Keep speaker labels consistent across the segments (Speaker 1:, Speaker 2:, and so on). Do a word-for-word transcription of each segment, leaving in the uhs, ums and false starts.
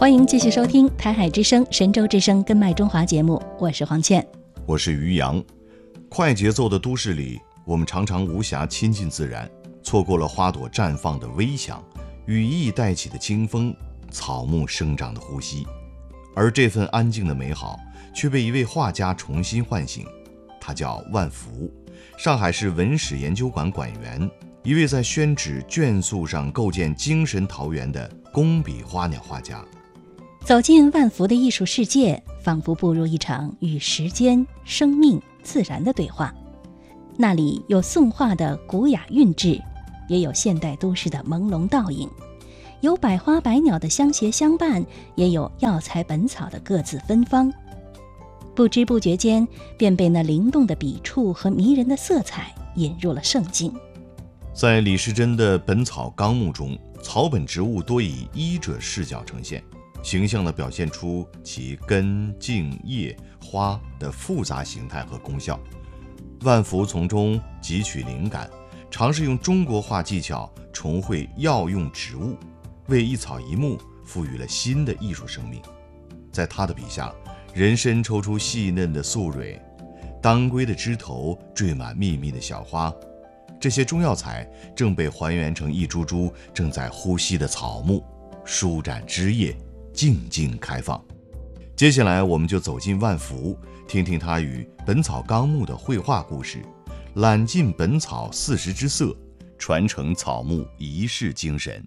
Speaker 1: 欢迎继续收听台海之声、神州之声根脉中华节目，我是黄倩，
Speaker 2: 我是于洋。快节奏的都市里，我们常常无暇亲近自然，错过了花朵绽放的微响，羽翼带起的清风，草木生长的呼吸。而这份安静的美好却被一位画家重新唤醒，他叫万福，上海市文史研究馆馆员，一位在宣纸卷素上构建精神桃源的工笔花鸟画家。
Speaker 1: 走进万福的艺术世界，仿佛步入一场与时间、生命、自然的对话。那里有宋画的古雅韵致，也有现代都市的朦胧倒影，有百花百鸟的相携相伴，也有药材本草的各自芬芳。不知不觉间，便被那灵动的笔触和迷人的色彩引入了圣境。
Speaker 2: 在李时珍的《本草纲目》中，草本植物多以医者视角呈现，形象地表现出其根、茎、叶、花的复杂形态和功效。万福从中汲取灵感，尝试用中国画技巧重绘药用植物，为一草一木赋予了新的艺术生命。在他的笔下，人参抽出细嫩的素蕊，当归的枝头缀满密密的小花，这些中药材正被还原成一株株正在呼吸的草木，舒展枝叶，静静开放。接下来我们就走进万福，听听他与《本草纲目》的绘画故事，揽尽本草四时之色，传承草木一世精神。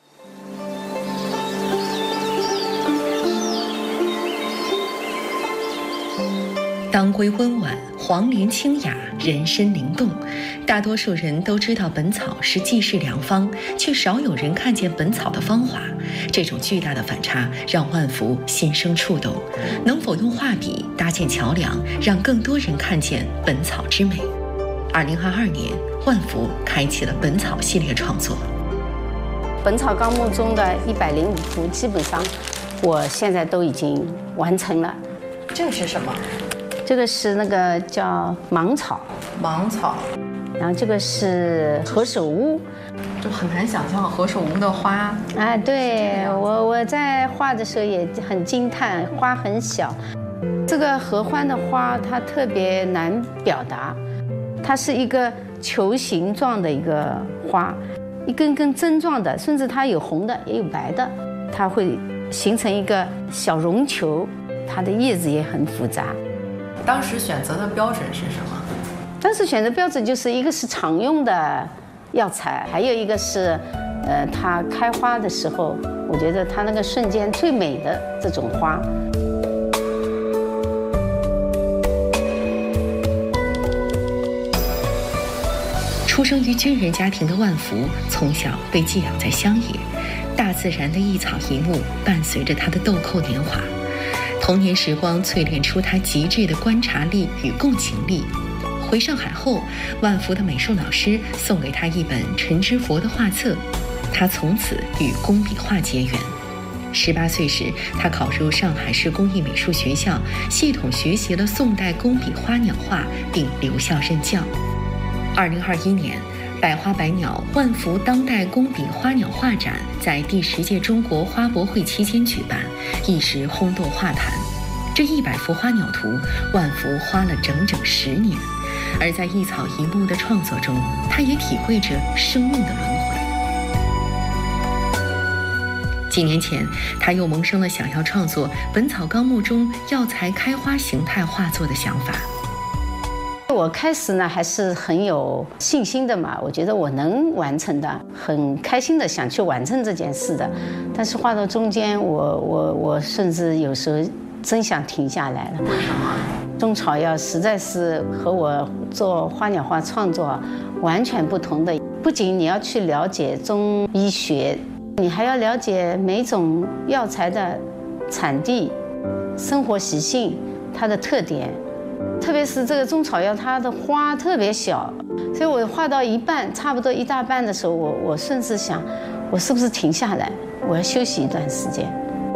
Speaker 3: 当归温婉，黄连清雅，人参灵动。大多数人都知道本草是济世良方，却少有人看见本草的芳华。这种巨大的反差让万福心生触动。能否用画笔搭建桥梁，让更多人看见本草之美？二零二二年，万福开启了本草系列创作。
Speaker 4: 《本草纲目》中的一百零五幅，基本上我现在都已经完成了。
Speaker 3: 这个是什么？
Speaker 4: 这个是那个叫芒草，
Speaker 3: 芒草，
Speaker 4: 然后这个是何首乌，
Speaker 3: 就很难想象何首乌的花。
Speaker 4: 哎，对我我在画的时候也很惊叹，花很小。这个合欢的花它特别难表达，它是一个球形状的一个花，一根根针状的，甚至它有红的也有白的，它会形成一个小绒球，它的叶子也很复杂。
Speaker 5: 当时选择的标准是什么？
Speaker 4: 当时选择标准就是一个是常用的药材，还有一个是，呃，它开花的时候，我觉得它那个瞬间最美的这种花。
Speaker 3: 出生于军人家庭的万福，从小被寄养在乡野，大自然的一草一木伴随着他的豆蔻年华。童年时光淬炼出他极致的观察力与共情力。回上海后，万福的美术老师送给他一本陈之佛的画册，他从此与工笔画结缘。十八岁时，他考入上海市工艺美术学校，系统学习了宋代工笔花鸟画，并留校任教。二零二一年，百花百鸟万福当代工笔花鸟画展在第十届中国花博会期间举办，一时轰动画坛。这一百幅花鸟图，万福花了整整十年，而在一草一木的创作中，他也体会着生命的轮回。几年前，他又萌生了想要创作《本草纲目》中药材开花形态画作的想法。
Speaker 4: 我开始呢还是很有信心的嘛，我觉得我能完成的，很开心的想去完成这件事的。但是画到中间，我我我甚至有时候真想停下来了。
Speaker 5: 为什么？
Speaker 4: 中草药实在是和我做花鸟画创作完全不同的。不仅你要去了解中医学，你还要了解每种药材的产地、生活习性、它的特点。特别是这个中草药，它的花特别小，所以我画到一半，差不多一大半的时候，我我甚至想，我是不是停下来，我要休息一段时间。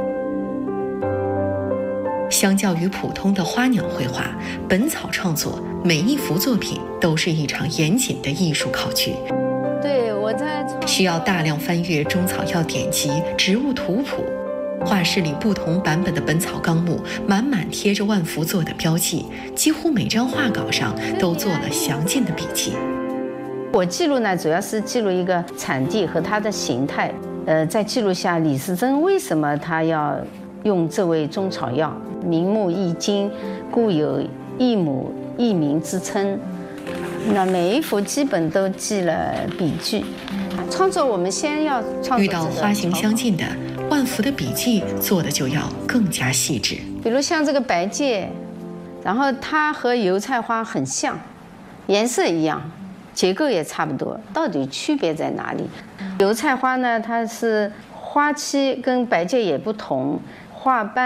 Speaker 3: 相较于普通的花鸟绘画，本草创作每一幅作品都是一场严谨的艺术考据。
Speaker 4: 对，我在
Speaker 3: 需要大量翻阅中草药典籍、植物图谱， 画室里不同版本的《本草纲目》满满贴着万福做的标记，几乎每张画稿上都做了详尽的笔记。
Speaker 4: 我记录呢，主要是记录一个产地和它的形态，呃，再记录下李时珍为什么他要用这味中草药，名目易经，故有一母一名之称。那每一幅基本都记了笔句。创作我们先要创作
Speaker 3: 遇到花型相近的，万福的笔记做的就要更加细致。
Speaker 4: 比如像这个白芥，然后它和油菜花很像，颜色一样，结构也差不多，到底区别在哪里？油菜花呢，它是花期跟白芥也不同，花瓣